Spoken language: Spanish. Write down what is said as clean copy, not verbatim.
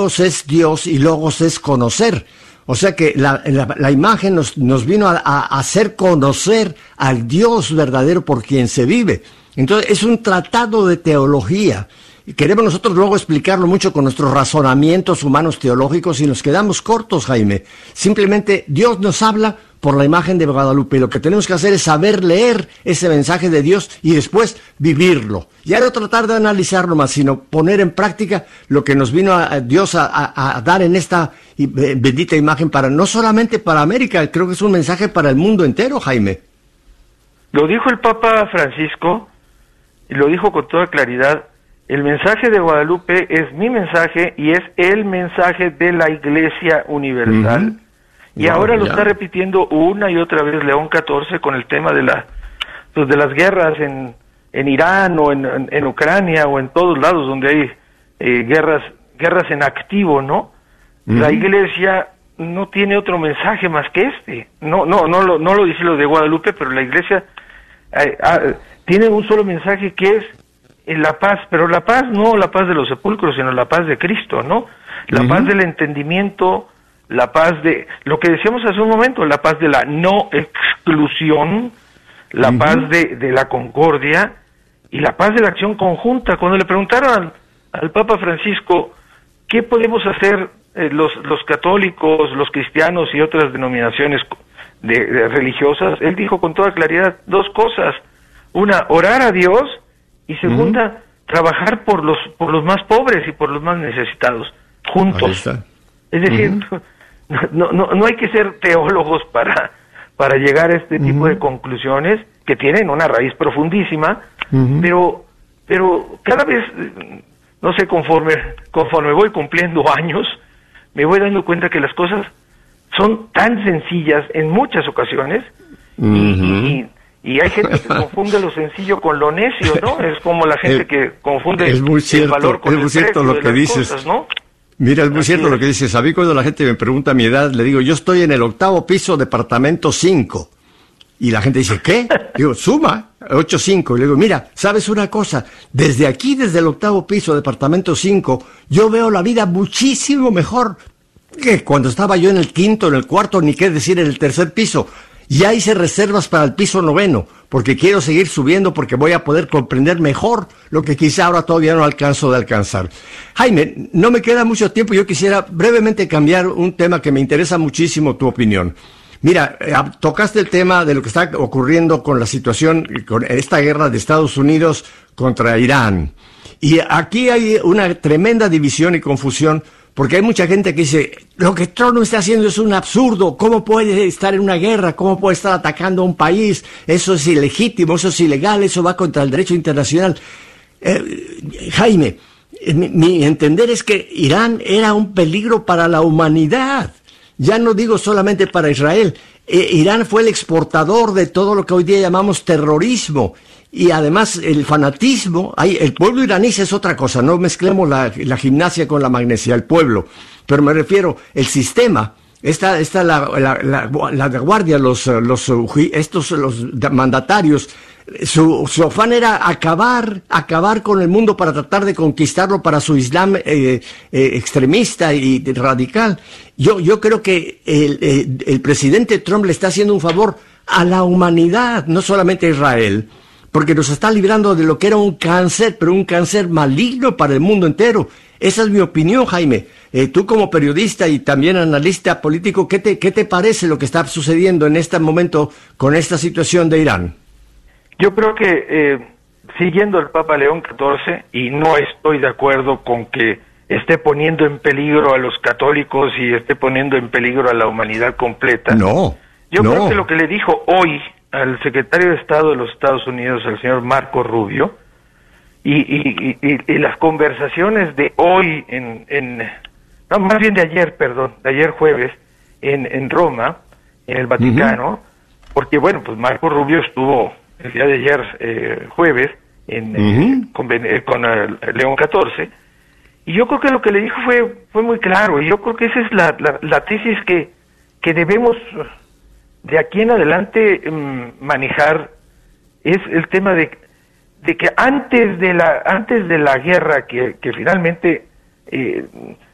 logos es Dios y logos es conocer. O sea que la imagen nos vino a hacer conocer al Dios verdadero por quien se vive. Entonces es un tratado de teología. Y queremos nosotros luego explicarlo mucho con nuestros razonamientos humanos teológicos y nos quedamos cortos, Jaime. Simplemente Dios nos habla por la imagen de Guadalupe. Y lo que tenemos que hacer es saber leer ese mensaje de Dios y después vivirlo. Ya no tratar de analizarlo más, sino poner en práctica lo que nos vino a Dios a dar en esta bendita imagen, para no solamente para América, creo que es un mensaje para el mundo entero, Jaime. Lo dijo el Papa Francisco, y lo dijo con toda claridad. El mensaje de Guadalupe es mi mensaje y es el mensaje de la Iglesia Universal. Y ahora lo está repitiendo una y otra vez León XIV con el tema de las guerras en Irán o en Ucrania o en todos lados donde hay guerras en activo, ¿no? La Iglesia no tiene otro mensaje más que este. No lo dice lo de Guadalupe, pero la Iglesia tiene un solo mensaje, que es la paz, pero la paz no la paz de los sepulcros, sino la paz de Cristo, ¿no? La paz del entendimiento, la paz de lo que decíamos hace un momento, la paz de la no exclusión, la paz de la concordia y la paz de la acción conjunta. Cuando le preguntaron al Papa Francisco qué podemos hacer los católicos, los cristianos y otras denominaciones religiosas, él dijo con toda claridad dos cosas: una, orar a Dios, y segunda, trabajar por los más pobres y por los más necesitados, juntos. Es decir, no hay que ser teólogos para llegar a este tipo de conclusiones que tienen una raíz profundísima, pero cada vez, no sé, conforme voy cumpliendo años, me voy dando cuenta que las cosas son tan sencillas en muchas ocasiones, y hay gente que confunde lo sencillo con lo necio, ¿no? Es como la gente que confunde el valor con el precio lo de que las dices, cosas, ¿no? Mira, es muy cierto lo que dices. A mí cuando la gente me pregunta mi edad, le digo, yo estoy en el 8º piso, departamento 5. Y la gente dice, ¿qué? Digo, suma, 8-5. Y le digo, mira, ¿sabes una cosa? Desde aquí, desde el 8º piso, departamento 5, yo veo la vida muchísimo mejor que cuando estaba yo en el 5º, en el 4º, ni qué decir en el 3er piso. Ya hice reservas para el piso 9, porque quiero seguir subiendo, porque voy a poder comprender mejor lo que quizá ahora todavía no alcanzo de alcanzar. Jaime, no me queda mucho tiempo, yo quisiera brevemente cambiar un tema que me interesa muchísimo tu opinión. Mira, tocaste el tema de lo que está ocurriendo con la situación, con esta guerra de Estados Unidos contra Irán. Y aquí hay una tremenda división y confusión, porque hay mucha gente que dice, lo que Trump está haciendo es un absurdo, ¿cómo puede estar en una guerra? ¿Cómo puede estar atacando a un país? Eso es ilegítimo, eso es ilegal, eso va contra el derecho internacional. Jaime, mi entender es que Irán era un peligro para la humanidad. Ya no digo solamente para Israel. Irán fue el exportador de todo lo que hoy día llamamos terrorismo. Y además el fanatismo, el pueblo iraní es otra cosa, no mezclemos la gimnasia con la magnesia, el pueblo, pero me refiero, el sistema, la guardia, los mandatarios, su afán era acabar con el mundo para tratar de conquistarlo para su Islam extremista y radical. Yo creo que el presidente Trump le está haciendo un favor a la humanidad, no solamente a Israel, porque nos está librando de lo que era un cáncer, pero un cáncer maligno para el mundo entero. Esa es mi opinión, Jaime. Tú como periodista y también analista político, ¿qué te parece lo que está sucediendo en este momento con esta situación de Irán? Yo creo que, siguiendo el Papa León XIV, y no estoy de acuerdo con que esté poniendo en peligro a los católicos y esté poniendo en peligro a la humanidad completa. Yo creo que lo que le dijo hoy al secretario de Estado de los Estados Unidos, al señor Marco Rubio, y las conversaciones de hoy más bien de ayer jueves, en Roma, en el Vaticano, porque bueno, pues Marco Rubio estuvo el día de ayer, jueves, con León XIV, y yo creo que lo que le dijo fue muy claro, y yo creo que esa es la tesis que debemos de aquí en adelante manejar, es el tema de que antes de la guerra que finalmente